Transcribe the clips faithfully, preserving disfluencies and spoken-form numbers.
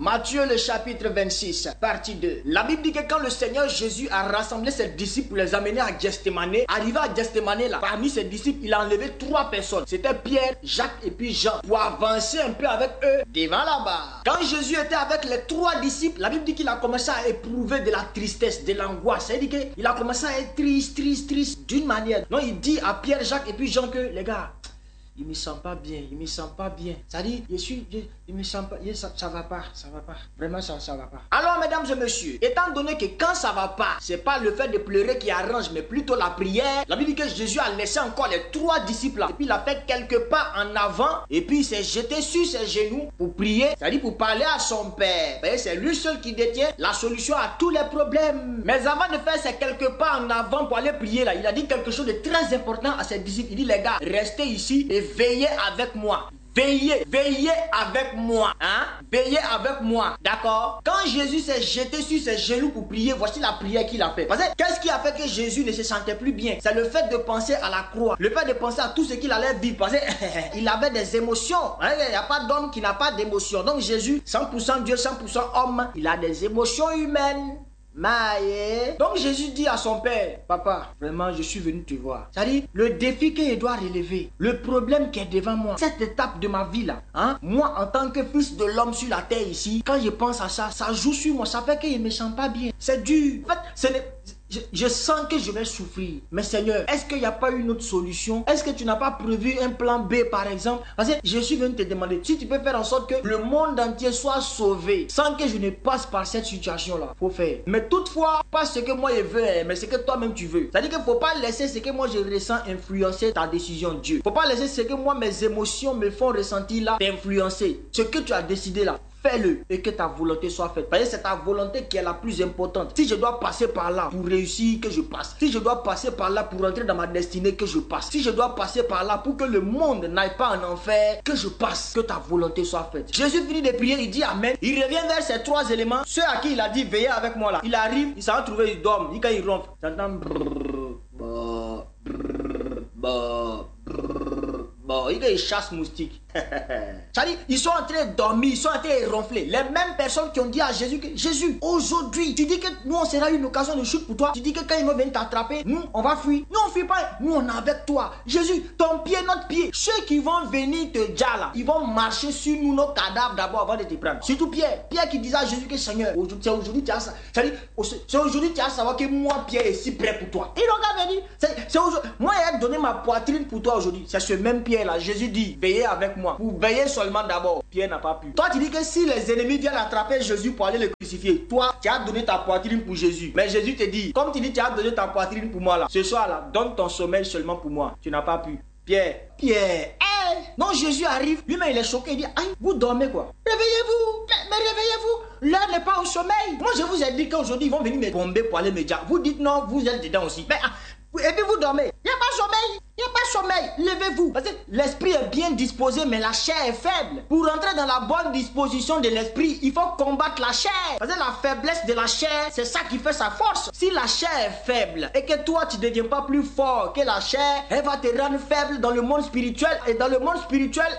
Matthieu le chapitre vingt-six, partie deux. La Bible dit que quand le Seigneur Jésus a rassemblé ses disciples pour les amener à Gethsémane, arrivé à Gethsémane là, parmi ses disciples, il a enlevé trois personnes. C'était Pierre, Jacques et puis Jean, pour avancer un peu avec eux devant là-bas. Quand Jésus était avec les trois disciples, la Bible dit qu'il a commencé à éprouver de la tristesse, de l'angoisse. C'est-à-dire qu'il a commencé à être triste, triste, triste d'une manière. Donc il dit à Pierre, Jacques et puis Jean que les gars, il me sent pas bien, il me sent pas bien. Ça dit, je suis, je, il me sent pas, je, ça, ça va pas, ça va pas. Vraiment, ça, ça va pas. Alors, mesdames et messieurs, étant donné que quand ça va pas, c'est pas le fait de pleurer qui arrange, mais plutôt la prière. La Bible dit que Jésus a laissé encore les trois disciples là. Et puis il a fait quelques pas en avant. Et puis il s'est jeté sur ses genoux pour prier. C'est-à-dire pour parler à son Père. C'est lui seul qui détient la solution à tous les problèmes. Mais avant de faire ces quelques pas en avant pour aller prier là, il a dit quelque chose de très important à ses disciples. Il dit, les gars, restez ici et veillez avec moi. Veillez, veillez avec moi, hein? Veillez avec moi, d'accord? Quand Jésus s'est jeté sur ses genoux pour prier, voici la prière qu'il a fait. Parce que qu'est-ce qui a fait que Jésus ne se sentait plus bien? C'est le fait de penser à la croix, le fait de penser à tout ce qu'il allait vivre. Parce qu'il avait des émotions. Hein? Il n'y a pas d'homme qui n'a pas d'émotions. Donc Jésus, cent pour cent Dieu, cent pour cent homme, il a des émotions humaines. Maïe. Donc Jésus dit à son père, papa, vraiment je suis venu te voir. C'est-à-dire le défi qu'il doit relever, le problème qui est devant moi, cette étape de ma vie là, hein, moi en tant que fils de l'homme sur la terre ici, quand je pense à ça, ça joue sur moi, ça fait que je ne me sens pas bien. C'est dur. En fait, ce n'est... Je, je sens que je vais souffrir. Mais Seigneur, est-ce qu'il n'y a pas une autre solution? Est-ce que tu n'as pas prévu un plan B par exemple? Parce que je suis venu te demander si tu peux faire en sorte que le monde entier soit sauvé sans que je ne passe par cette situation-là. Faut faire. Mais toutefois, pas ce que moi je veux, mais ce que toi-même tu veux. C'est-à-dire qu'il ne faut pas laisser ce que moi je ressens influencer ta décision, Dieu. Il ne faut pas laisser ce que moi mes émotions me font ressentir là t'influencer. Ce que tu as décidé là, fais-le et que ta volonté soit faite. Parce que c'est ta volonté qui est la plus importante. Si je dois passer par là pour réussir, que je passe. Si je dois passer par là pour entrer dans ma destinée, que je passe. Si je dois passer par là pour que le monde n'aille pas en enfer, que je passe. Que ta volonté soit faite. Jésus finit de prier, il dit Amen. Il revient vers ces trois éléments. Ceux à qui il a dit veillez avec moi là. Il arrive, il s'en va trouver, il dort. Il, quand il ronfle, j'entends brrr, brrr, brrr, brrr. Bon, il chasse moustique. C'est-à-dire, ils sont en train de dormir, ils sont en train de ronfler. Les mêmes personnes qui ont dit à Jésus que Jésus, aujourd'hui, tu dis que nous, on sera une occasion de chute pour toi. Tu dis que quand ils vont venir t'attraper, nous, on va fuir. Nous, on ne fuit pas. Nous, on est avec toi. Jésus, ton pied, notre pied. Ceux qui vont venir te dire là, ils vont marcher sur nous, nos cadavres d'abord avant de te prendre. Surtout Pierre. Pierre qui disait à Jésus que Seigneur, c'est aujourd'hui tu as ça. C'est-à-dire, c'est aujourd'hui tu as à savoir que moi, Pierre, est si prêt pour toi. Il n'a pas venir. C'est aujourd'hui. Moi, il a donné ma poitrine pour toi aujourd'hui. C'est ce même Pierre là. Jésus dit, veillez avec moi. Vous veillez seulement d'abord. Pierre n'a pas pu. Toi, tu dis que si les ennemis viennent attraper Jésus pour aller le crucifier, toi, tu as donné ta poitrine pour Jésus. Mais Jésus te dit, comme tu dis, tu as donné ta poitrine pour moi là. Ce soir là, donne ton sommeil seulement pour moi. Tu n'as pas pu. Pierre, Pierre, hey! Non, Jésus arrive, lui-même il est choqué, il dit, aïe, vous dormez quoi? Réveillez-vous, mais, mais réveillez-vous, l'heure n'est pas au sommeil. Moi je vous ai dit qu'aujourd'hui ils vont venir me bomber pour aller me dire, vous dites non, vous êtes dedans aussi. Mais, ah, et puis vous dormez, il n'y a pas de sommeil. Il n'y a pas de sommeil, levez-vous. Parce que l'esprit est bien disposé, mais la chair est faible. Pour entrer dans la bonne disposition de l'esprit, il faut combattre la chair. Parce que la faiblesse de la chair, c'est ça qui fait sa force. Si la chair est faible et que toi, tu ne deviens pas plus fort que la chair, elle va te rendre faible dans le monde spirituel. Et dans le monde spirituel,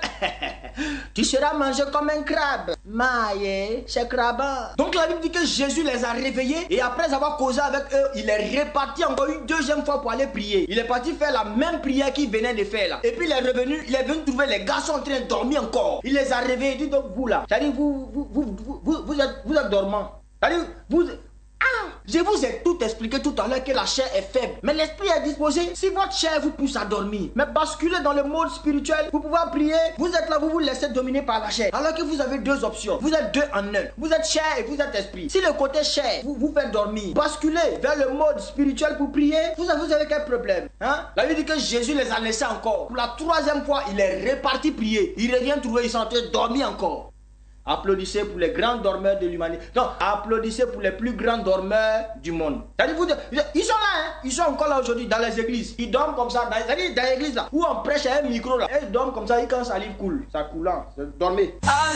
tu seras mangé comme un crabe. Maïe, c'est crabin. Donc la Bible dit que Jésus les a réveillés et après avoir causé avec eux, il est reparti encore une deuxième fois pour aller prier. Il est parti faire la même prière qu'il venait de faire là. Et puis il est revenu, il est venu trouver les garçons en train de dormir encore. Il les a réveillés, il dit donc vous là, c'est-à-dire vous, vous, vous, vous, vous, vous êtes, vous êtes dormants. C'est-à-dire vous... Ah, je vous ai tout expliqué tout à l'heure que la chair est faible. Mais l'esprit est disposé. Si votre chair vous pousse à dormir, mais basculez dans le monde spirituel, vous pouvez prier. Vous êtes là, vous vous laissez dominer par la chair. Alors que vous avez deux options. Vous êtes deux en un. Vous êtes chair et vous êtes esprit. Si le côté chair vous vous fait dormir, basculez vers le mode spirituel pour prier. Vous avez, vous avez quel problème, hein? La Bible dit que Jésus les a laissés encore. Pour la troisième fois, il est reparti prier. Il revient trouver, ils sont en train de dormir encore. Applaudissez pour les grands dormeurs de l'humanité. Non, applaudissez pour les plus grands dormeurs du monde. Vous, ils sont là, hein? Ils sont encore là aujourd'hui dans les églises. Ils dorment comme ça. Dans, dans l'église là, où on prêche à un micro là. Ils dorment comme ça, et quand ça livre coule, ça coulant. Dormez.